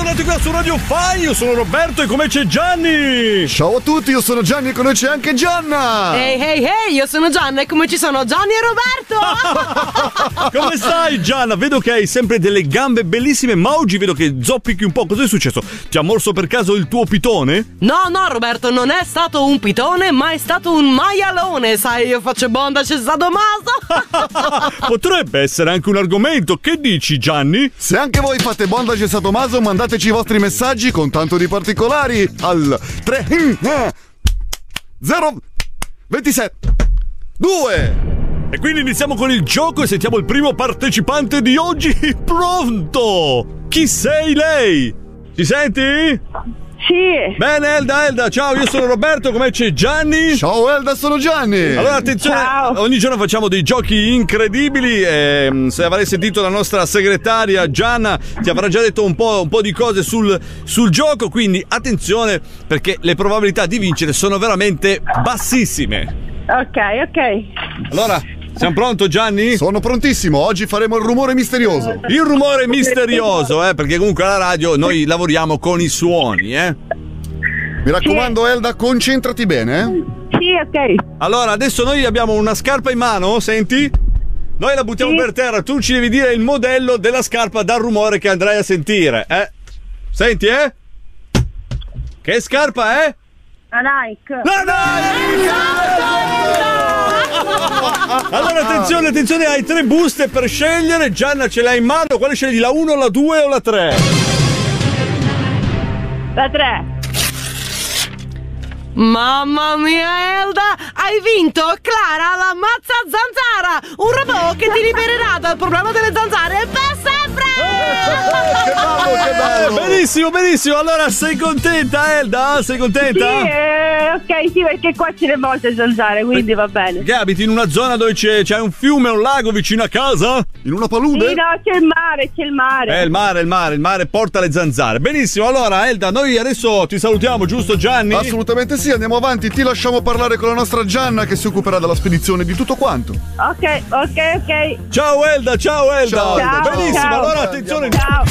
bentornati qua su Radio Fai, io sono Roberto e con me c'è Gianni. Ciao a tutti, io sono Gianni e con noi c'è anche Gianna. Ehi, io sono Gianna e come ci sono Gianni e Roberto. Come stai Gianna? Vedo che hai sempre delle gambe bellissime, ma oggi vedo che zoppichi un po'. Cos'è successo? Ti ha morso per caso il tuo pitone? No Roberto, non è stato un pitone, ma è stato un maialone. Sai, io faccio bondage sadomaso. Potrebbe essere anche un argomento. Che dici Gianni? Se anche voi fate bondage sadomaso, mandateci i vostri messaggi con tanto di particolari al 3 0 27 2. E quindi iniziamo con il gioco e sentiamo il primo partecipante di oggi. Pronto? Chi sei lei? Ci senti? Sì. Bene Elda, ciao, io sono Roberto, come c'è Gianni? Ciao Elda, sono Gianni. Allora attenzione, ciao. Ogni giorno facciamo dei giochi incredibili e se avrai sentito la nostra segretaria Gianna ti avrà già detto un po' di cose sul gioco, quindi attenzione perché le probabilità di vincere sono veramente bassissime. Ok. Allora, siamo pronti Gianni? Sono prontissimo, oggi faremo il rumore misterioso. Il rumore misterioso, perché comunque alla radio noi lavoriamo con i suoni, Mi raccomando Elda, concentrati bene, Sì, ok. Allora, adesso noi abbiamo una scarpa in mano, senti? Noi la buttiamo per terra, tu ci devi dire il modello della scarpa dal rumore che andrai a sentire, Senti, Che scarpa è? La Nike. Allora attenzione, hai 3 buste per scegliere. Gianna ce l'ha in mano, quale scegli? La 1, la 2 o la 3? La 3. Mamma mia Elda, hai vinto Clara la mazza zanzara, un robot che ti libererà dal problema delle zanzare per sempre. Che bello. Benissimo. Allora sei contenta Elda? Sei contenta? Sì, ok, sì, perché qua ce ne molte zanzare, quindi va bene. Che abiti in una zona dove c'è un fiume, un lago vicino a casa? In una palude? Sì, no, c'è il mare. Il mare porta le zanzare. Benissimo, allora Elda, noi adesso ti salutiamo, giusto Gianni? Assolutamente sì, andiamo avanti, ti lasciamo parlare con la nostra Gianna che si occuperà della spedizione di tutto quanto. Ok. Ciao Elda. Ciao. Benissimo, Ciao. allora attenzione. Ciao.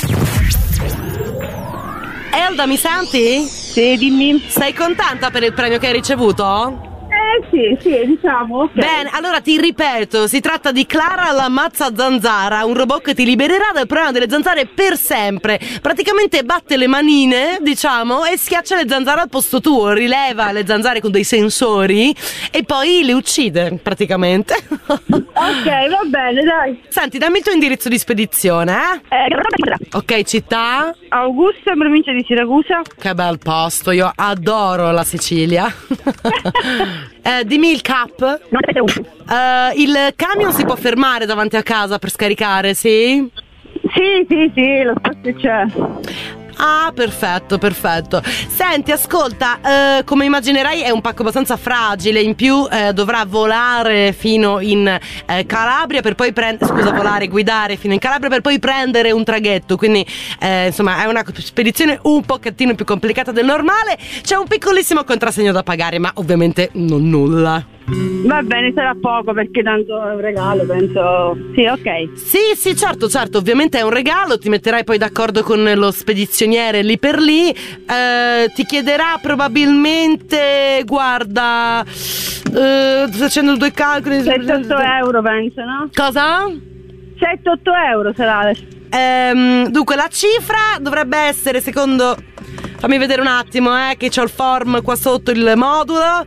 Elda, mi senti? Sì, dimmi. Sei contenta per il premio che hai ricevuto? Sì, diciamo. Okay. Bene, allora ti ripeto, si tratta di Clara la mazza zanzara, un robot che ti libererà dal problema delle zanzare per sempre. Praticamente batte le manine, diciamo, e schiaccia le zanzare al posto tuo, rileva le zanzare con dei sensori e poi le uccide, praticamente. Ok, va bene, dai. Senti, dammi il tuo indirizzo di spedizione, Ok, città? Augusta, provincia di Siracusa. Che bel posto, io adoro la Sicilia. Dimmi il cap. Il camion si può fermare davanti a casa per scaricare, sì? Sì, lo spazio c'è. Ah, perfetto. Senti, ascolta, come immaginerai è un pacco abbastanza fragile, in più dovrà volare fino in Calabria per poi guidare fino in Calabria per poi prendere un traghetto, quindi insomma è una spedizione un pochettino più complicata del normale, c'è un piccolissimo contrassegno da pagare, ma ovviamente non nulla. Va bene, sarà poco perché tanto è un regalo, penso. Sì, ok. Sì, certo, ovviamente è un regalo, ti metterai poi d'accordo con lo spedizioniere lì per lì, ti chiederà probabilmente, guarda, sto facendo 2 calcoli. 7-8 euro penso, no? Cosa? 7-8 euro sarà. Dunque la cifra dovrebbe essere, secondo, fammi vedere un attimo, che c'ho il form qua sotto, il modulo.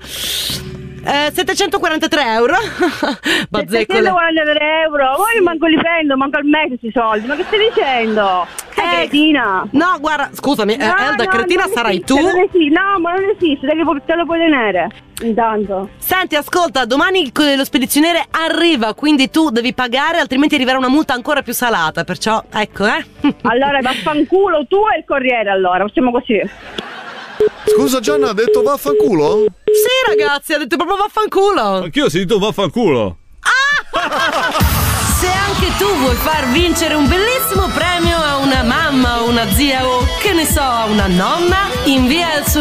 743 euro. 743 euro. Ma io manco li prendo, manco al mese questi soldi. Ma che stai dicendo? Cretina. No, guarda, scusami, Elda, cretina sarai tu? No, ma non esiste, te lo puoi tenere. Intanto. Senti, ascolta, domani lo spedizioniere arriva, quindi tu devi pagare, altrimenti arriverà una multa ancora più salata. Perciò, ecco, Allora, vaffanculo tu e il corriere, allora, facciamo così. Scusa Gianna, ha detto vaffanculo? Sì ragazzi, ha detto proprio vaffanculo. Anch'io ho sentito vaffanculo. Se anche tu vuoi far vincere un bellissimo premio a una mamma o una zia o che ne so, a una nonna, invia il suo